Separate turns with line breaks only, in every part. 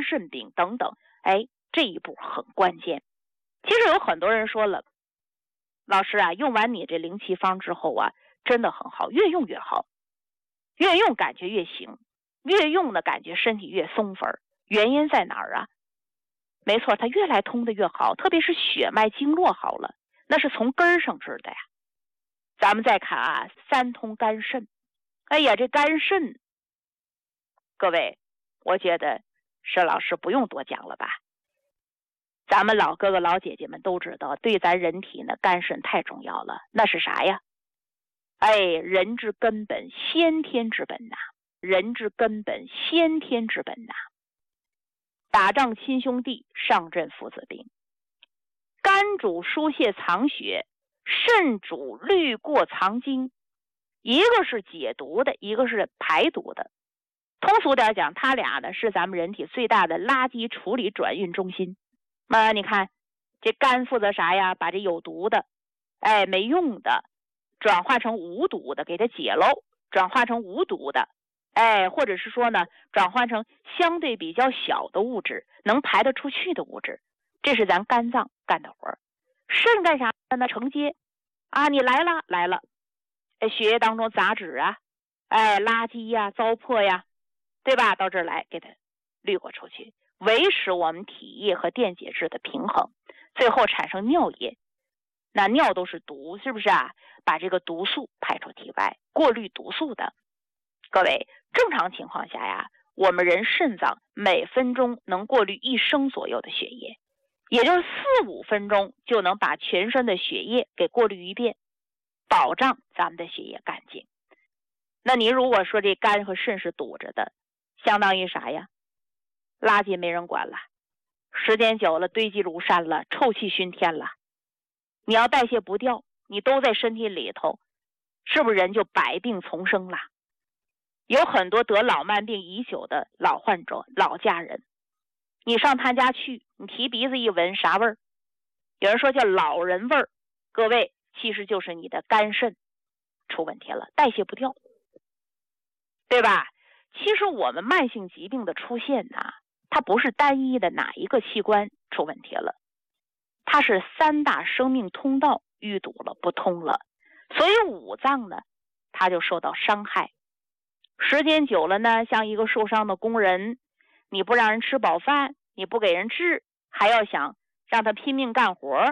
肾病等等。这一步很关键。其实有很多人说了，老师啊，用完你这灵气方之后啊，真的很好，越用越好，越用感觉越行，越用的感觉身体越松粉。原因在哪儿啊？没错，它越来通的越好，特别是血脉经络好了，那是从根儿上治的呀。咱们再看啊，三通肝肾。这肝肾，各位，我觉得佘老师不用多讲了吧？咱们老哥哥老姐姐们都知道，对咱人体呢，肝肾太重要了。那是啥呀？人之根本，先天之本呐。人之根本，先天之本呐。打仗亲兄弟，上阵父子兵。肝主疏泄藏血，肾主滤过藏精。一个是解毒的，一个是排毒的。通俗点讲，它俩呢是咱们人体最大的垃圾处理转运中心。你看这肝负责啥呀？把这有毒的没用的转化成无毒的，给它解喽，转化成无毒的，或者是说呢，转换成相对比较小的物质，能排得出去的物质。这是咱肝脏干的活。肾干啥呢？承接你来了，血液当中杂质啊，垃圾呀、糟粕呀，对吧？到这儿来给它滤过出去，维持我们体液和电解质的平衡，最后产生尿液。那尿都是毒，是不是啊？把这个毒素排出体外，过滤毒素的。各位，正常情况下呀，我们人肾脏每分钟能过滤1升左右的血液，也就是4-5分钟就能把全身的血液给过滤一遍，保障咱们的血液干净。那你如果说这肝和肾是堵着的，相当于啥呀？垃圾没人管了，时间久了堆积如山了，臭气熏天了。你要代谢不掉，你都在身体里头，是不是人就百病丛生了？有很多得老慢病已久的老患者、老家人，你上他家去，你提鼻子一闻，啥味儿？有人说叫老人味儿，各位，其实就是你的肝肾出问题了，代谢不掉，对吧？其实我们慢性疾病的出现呢，它不是单一的哪一个器官出问题了，它是3大生命通道淤堵了，不通了，所以五脏呢，它就受到伤害。时间久了呢，像一个受伤的工人，你不让人吃饱饭，你不给人治，还要想让他拼命干活，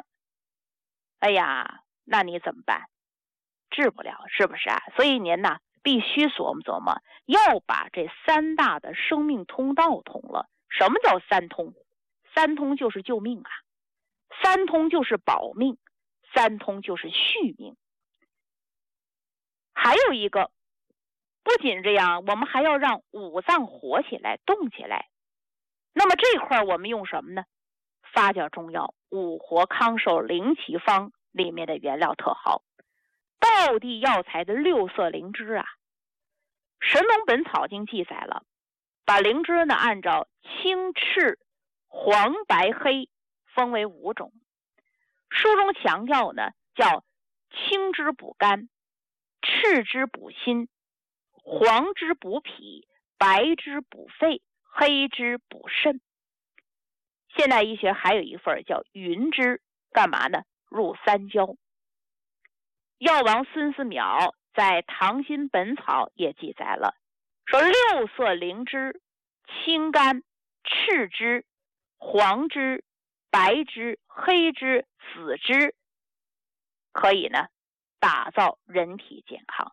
那你怎么办？治不了，是不是啊？所以您呢，必须琢磨琢磨，要把这3大的生命通道通了。什么叫3通？3通就是救命啊，3通就是保命，3通就是续命。还有一个，不仅这样，我们还要让五脏活起来、动起来。那么这块我们用什么呢？发酵中药五活康寿灵奇方里面的原料特好，道地药材的6色灵芝啊。神农本草经记载了，把灵芝呢按照青、赤、黄、白、黑分为5种。书中强调呢，叫青汁补肝，赤汁补心，黄汁补脾，白汁补肺，黑汁补肾。现代医学还有一份叫云芝，干嘛呢？入三焦。药王孙思邈在《唐新本草》也记载了，说6色灵芝，青肝、赤芝、黄芝、白芝、黑芝、紫芝，可以呢打造人体健康。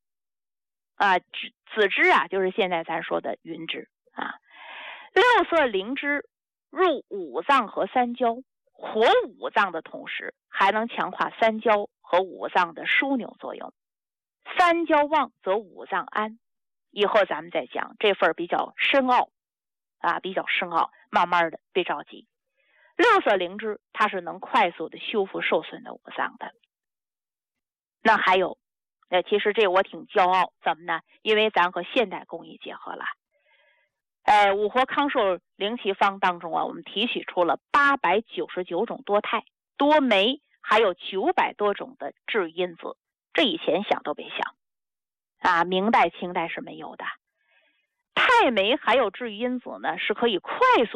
紫芝啊，就是现在咱说的云芝啊。6色灵芝入五脏和三焦，活五脏的同时，还能强化三焦和五脏的枢纽作用。三焦旺则五脏安。以后咱们再讲这份比较深奥比较深奥，慢慢的，别着急。6色灵芝它是能快速的修复受损的五脏的。那还有其实这我挺骄傲，怎么呢？因为咱和现代工艺结合了。五活康寿灵奇方当中啊，我们提取出了899种多肽、多酶，还有900多种的治愈因子。这以前想都别想明代、清代是没有的。肽酶还有治愈因子呢，是可以快速